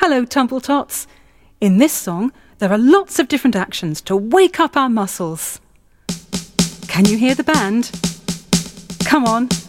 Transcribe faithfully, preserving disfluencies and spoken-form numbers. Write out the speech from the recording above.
Hello, Tumbletots. In this song, there are lots of different actions to wake up our muscles. Can you hear the band? Come on.